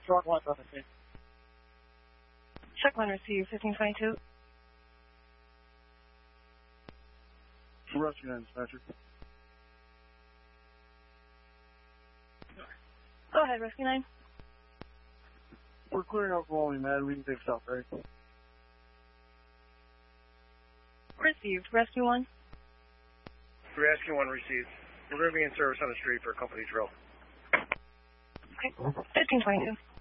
Strong one on the scene. Check one, receive 1522. Rescue 9 dispatcher. Go ahead, Rescue 9. We're clearing out volume, man. We can take stuff, right? Received. Rescue 1. Rescue 1 received. We're going to be in service on the street for a company drill. Okay. 1522.